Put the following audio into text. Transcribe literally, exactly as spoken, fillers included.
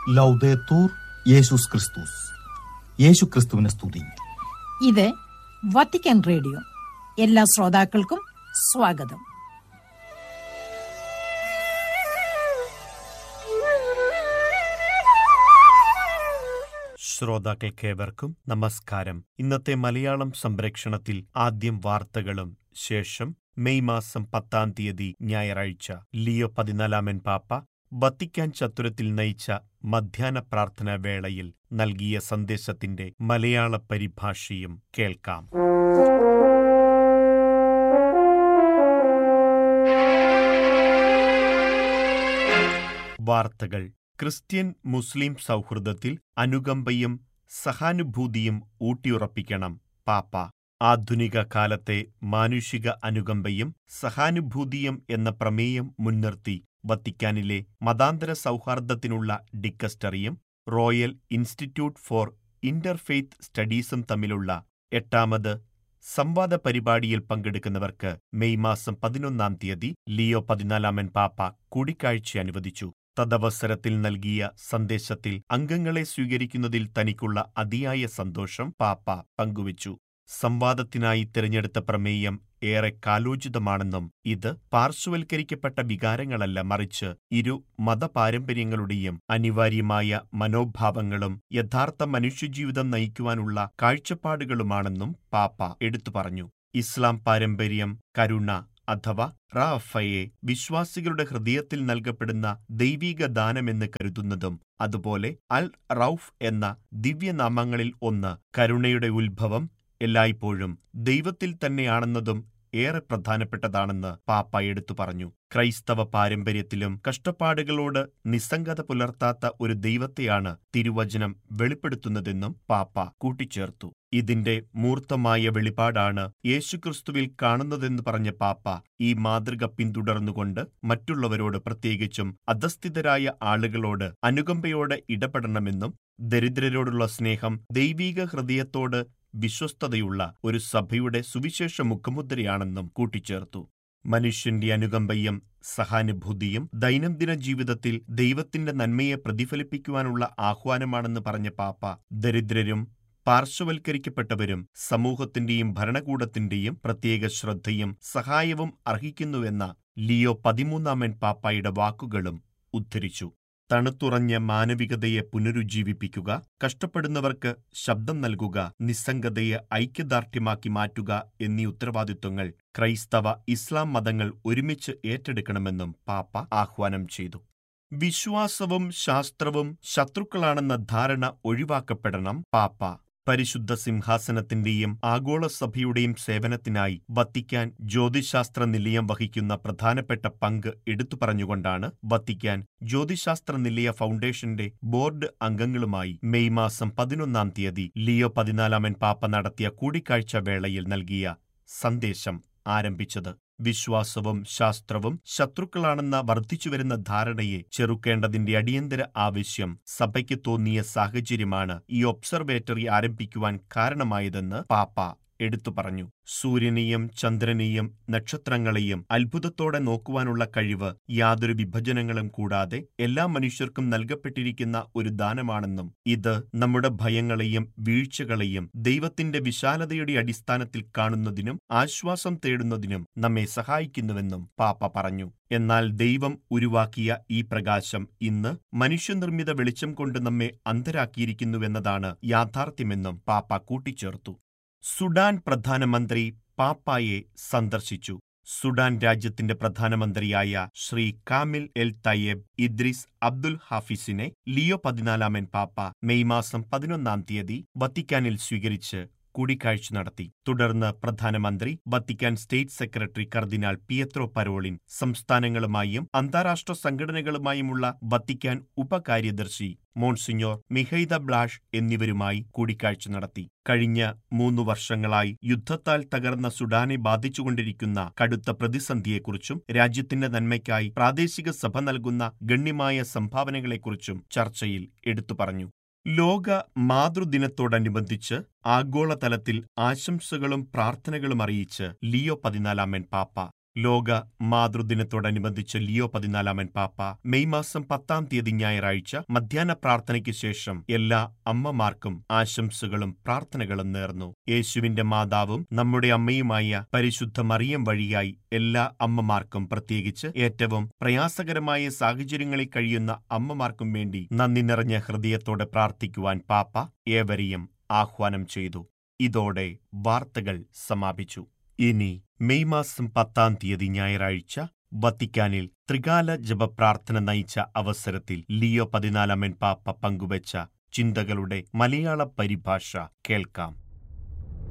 ലൗദേത്തൂർ യേശുസ് ക്രിസ്തുസ്. യേശു ക്രിസ്തുവിനെ സ്തുതി. ഇത് വത്തിക്കാൻ റേഡിയോ. എല്ലാ ശ്രോതാക്കൾക്കും സ്വാഗതം. ശ്രോതാക്കൾക്കേവർക്കും നമസ്കാരം. ഇന്നത്തെ മലയാളം സംപ്രേക്ഷണത്തിൽ ആദ്യം വാർത്തകളും ശേഷം മെയ് മാസം പത്താം തീയതി ഞായറാഴ്ച ലിയോ പതിനാലാമൻ പാപ്പ വത്തിക്കാൻ ചത്തുരത്തിൽ നയിച്ച മധ്യാഹ്ന പ്രാർത്ഥനാ വേളയിൽ നൽകിയ സന്ദേശത്തിന്റെ മലയാള പരിഭാഷയും കേൾക്കാം. വാർത്തകൾ. ക്രിസ്ത്യൻ മുസ്ലിം സൗഹൃദത്തിൽ അനുകമ്പയും സഹാനുഭൂതിയും ഊട്ടിയുറപ്പിക്കണം പാപ്പ. ആധുനിക കാലത്തെ മാനുഷിക അനുകമ്പയും സഹാനുഭൂതിയും എന്ന പ്രമേയം മുൻനിർത്തി വത്തിക്കാനിലെ മതാന്തര സൗഹാർദ്ദത്തിനുള്ള ഡിക്കസ്റ്ററിയും റോയൽ ഇൻസ്റ്റിറ്റ്യൂട്ട് ഫോർ ഇന്റർഫെയ്ത്ത് സ്റ്റഡീസും തമ്മിലുള്ള എട്ടാമത് സംവാദ പരിപാടിയിൽ പങ്കെടുക്കുന്നവർക്ക് മെയ് മാസം പതിനൊന്നാം തീയതി ലിയോ പതിനാലാമൻ പാപ്പ കൂടിക്കാഴ്ച അനുവദിച്ചു. തദവസരത്തിൽ നൽകിയ സന്ദേശത്തിൽ അംഗങ്ങളെ സ്വീകരിക്കുന്നതിൽ തനിക്കുള്ള അതിയായ സന്തോഷം പാപ്പ പങ്കുവച്ചു. സംവാദത്തിനായി തിരഞ്ഞെടുത്ത പ്രമേയം ഏറെ കാലോചിതമാണെന്നും ഇത് പാർശ്വവൽക്കരിക്കപ്പെട്ട വികാരങ്ങളല്ല, മറിച്ച് ഇരു മതപാരമ്പര്യങ്ങളുടെയും അനിവാര്യമായ മനോഭാവങ്ങളും യഥാർത്ഥ മനുഷ്യജീവിതം നയിക്കുവാനുള്ള കാഴ്ചപ്പാടുകളുമാണെന്നും പാപ്പ എടുത്തു പറഞ്ഞു. ഇസ്ലാം പാരമ്പര്യം കരുണ അഥവാ റാഫയെ വിശ്വാസികളുടെ ഹൃദയത്തിൽ നൽകപ്പെടുന്ന ദൈവിക ദാനമെന്ന് കരുതുന്നതും അതുപോലെ അൽ റൌഫ് എന്ന ദിവ്യനാമങ്ങളിൽ ഒന്ന് കരുണയുടെ ഉത്ഭവം എല്ലായ്പ്പോഴും ദൈവത്തിൽ തന്നെയാണെന്നതും ഏറെ പ്രധാനപ്പെട്ടതാണെന്ന് പാപ്പ എടുത്തു പറഞ്ഞു. ക്രൈസ്തവ പാരമ്പര്യത്തിലും കഷ്ടപ്പാടുകളോട് നിസ്സംഗത പുലർത്താത്ത ഒരു ദൈവത്തെയാണ് തിരുവചനം വെളിപ്പെടുത്തുന്നതെന്നും പാപ്പ കൂട്ടിച്ചേർത്തു. ഇതിന്റെ മൂർത്തമായ വെളിപാടാണ് യേശുക്രിസ്തുവിൽ കാണുന്നതെന്ന് പറഞ്ഞ പാപ്പ ഈ മാതൃക പിന്തുടർന്നുകൊണ്ട് മറ്റുള്ളവരോട്, പ്രത്യേകിച്ചും അധസ്ഥിതരായ ആളുകളോട് അനുകമ്പയോടെ ഇടപെടണമെന്നും ദരിദ്രരോടുള്ള സ്നേഹം ദൈവീക ഹൃദയത്തോട് വിശ്വസ്തതയുള്ള ഒരു സഭയുടെ സുവിശേഷ മുഖമുദ്രയാണെന്നും കൂട്ടിച്ചേർത്തു. മനുഷ്യന്റെ അനുകമ്പയും സഹാനുഭൂതിയും ദൈനംദിന ജീവിതത്തിൽ ദൈവത്തിന്റെ നന്മയെ പ്രതിഫലിപ്പിക്കുവാനുള്ള ആഹ്വാനമാണെന്ന് പറഞ്ഞ പാപ്പ ദരിദ്രരും പാർശ്വവൽക്കരിക്കപ്പെട്ടവരും സമൂഹത്തിന്റെയും ഭരണകൂടത്തിന്റെയും പ്രത്യേക ശ്രദ്ധയും സഹായവും അർഹിക്കുന്നുവെന്ന ലിയോ പതിമൂന്നാമൻ പാപ്പായുടെ വാക്കുകളും ഉദ്ധരിച്ചു. തണുത്തുറഞ്ഞ മാനവികതയെ പുനരുജ്ജീവിപ്പിക്കുക, കഷ്ടപ്പെടുന്നവർക്ക് ശബ്ദം നൽകുക, നിസ്സംഗതയെ ഐക്യദാർഢ്യമാക്കി മാറ്റുക എന്നീ ഉത്തരവാദിത്വങ്ങൾ ക്രൈസ്തവ ഇസ്ലാം മതങ്ങൾ ഒരുമിച്ച് ഏറ്റെടുക്കണമെന്നും പാപ്പ ആഹ്വാനം ചെയ്തു. വിശ്വാസവും ശാസ്ത്രവും ശത്രുക്കളാണെന്ന ധാരണ ഒഴിവാക്കപ്പെടണം പാപ്പ. പരിശുദ്ധ സിംഹാസനത്തിന്റെയും ആഗോള സഭയുടെയും സേവനത്തിനായി വത്തിക്കാൻ ജ്യോതിശാസ്ത്ര നിലയം വഹിക്കുന്ന പ്രധാനപ്പെട്ട പങ്ക് എടുത്തു പറഞ്ഞുകൊണ്ടാണ് വത്തിക്കാൻ ജ്യോതിശാസ്ത്ര നിലയ ഫൗണ്ടേഷന്റെ ബോർഡ് അംഗങ്ങളുമായി മെയ് മാസം പതിനൊന്നാം തീയതി ലിയോ പതിനാലാമൻ പാപ്പ നടത്തിയ കൂടിക്കാഴ്ച വേളയിൽ നൽകിയ സന്ദേശം ആരംഭിച്ചത്. വിശ്വാസവും ശാസ്ത്രവും ശത്രുക്കളാണെന്ന വർദ്ധിച്ചുവരുന്ന ധാരണയെ ചെറുക്കേണ്ടതിന്റെ അടിയന്തര ആവശ്യം സഭയ്ക്ക് തോന്നിയ സാഹചര്യമാണ് ഈ ഒബ്സർവേറ്ററി ആരംഭിക്കുവാൻ കാരണമായതെന്ന് പാപ്പ എടുത്തു പറഞ്ഞു. സൂര്യനെയും ചന്ദ്രനെയും നക്ഷത്രങ്ങളെയും അത്ഭുതത്തോടെ നോക്കുവാനുള്ള കഴിവ് യാതൊരു വിഭജനങ്ങളും കൂടാതെ എല്ലാ മനുഷ്യർക്കും നൽകപ്പെട്ടിരിക്കുന്ന ഒരു ദാനമാണെന്നും ഇത് നമ്മുടെ ഭയങ്ങളെയും വീഴ്ചകളെയും ദൈവത്തിന്റെ വിശാലതയുടെ അടിസ്ഥാനത്തിൽ കാണുന്നതിനും ആശ്വാസം തേടുന്നതിനും നമ്മെ സഹായിക്കുന്നുവെന്നും പാപ്പ പറഞ്ഞു. എന്നാൽ ദൈവം ഉരുവാക്കിയ ഈ പ്രകാശം ഇന്ന് മനുഷ്യനിർമ്മിത വെളിച്ചം കൊണ്ട് നമ്മെ അന്ധരാക്കിയിരിക്കുന്നുവെന്നതാണ് യാഥാർത്ഥ്യമെന്നും പാപ്പ കൂട്ടിച്ചേർത്തു. സുഡാൻ പ്രധാനമന്ത്രി പാപ്പായെ സന്ദർശിച്ചു. സുഡാൻ രാജ്യത്തിന്റെ പ്രധാനമന്ത്രിയായ ശ്രീ കാമിൽ എൽ തയ്യബ് ഇദ്രിസ് അബ്ദുൽ ഹാഫിസിനെ ലിയോ പതിനാലാമൻ പാപ്പ മെയ് മാസം പതിനൊന്നാം തീയതി വത്തിക്കാനിൽ സ്വീകരിച്ച് കൂടിക്കാഴ്ച നടത്തി. തുടർന്ന് പ്രധാനമന്ത്രി വത്തിക്കാൻ സ്റ്റേറ്റ് സെക്രട്ടറി കർദിനാൾ പിയത്രോ പരോളിൻ, സംസ്ഥാനങ്ങളുമായും അന്താരാഷ്ട്ര സംഘടനകളുമായുമുള്ള വത്തിക്കാൻ ഉപകാര്യദർശി മോൺസിഞ്ഞോർ മിഹൈദ ബ്ലാഷ് എന്നിവരുമായി കൂടിക്കാഴ്ച നടത്തി. കഴിഞ്ഞ മൂന്നു വർഷങ്ങളായി യുദ്ധത്താൽ തകർന്ന സുഡാനെ ബാധിച്ചുകൊണ്ടിരിക്കുന്ന കടുത്ത പ്രതിസന്ധിയെക്കുറിച്ചും രാജ്യത്തിന്റെ നന്മയ്ക്കായി പ്രാദേശിക സഭ നൽകുന്ന ഗണ്യമായ സംഭാവനകളെക്കുറിച്ചും ചർച്ചയിൽ എടുത്തു പറഞ്ഞു. ലോക മാതൃദിനത്തോടനുബന്ധിച്ച് ആഗോളതലത്തിൽ ആശംസകളും പ്രാർത്ഥനകളും അറിയിച്ച് ലിയോ പതിനാലാമൻ പാപ്പ ലോക മാതൃദിനത്തോടനുബന്ധിച്ച് ലിയോ പതിനാലാമൻ പാപ്പ മെയ് മാസം പത്താം തീയതി ഞായറാഴ്ച മധ്യാഹ്ന പ്രാർത്ഥനയ്ക്ക് ശേഷം എല്ലാ അമ്മമാർക്കും ആശംസകളും പ്രാർത്ഥനകളും നേർന്നു. യേശുവിന്റെ മാതാവും നമ്മുടെ അമ്മയുമായ പരിശുദ്ധ മറിയം വഴിയായി എല്ലാ അമ്മമാർക്കും, പ്രത്യേകിച്ച് ഏറ്റവും പ്രയാസകരമായ സാഹചര്യങ്ങളിൽ കഴിയുന്ന അമ്മമാർക്കും വേണ്ടി നന്ദി നിറഞ്ഞ ഹൃദയത്തോടെ പ്രാർത്ഥിക്കുവാൻ പാപ്പ ഏവരെയും ആഹ്വാനം ചെയ്തു. ഇതോടെ വാർത്തകൾ സമാപിച്ചു. ഇനി മെയ് മാസം പത്താം തീയതി ഞായറാഴ്ച വത്തിക്കാനിൽ ത്രികാല ജപപ്രാർത്ഥന നയിച്ച അവസരത്തിൽ ലിയോ പതിനാലാമൻ പാപ്പ പങ്കുവച്ച ചിന്തകളുടെ മലയാള പരിഭാഷ കേൾക്കാം.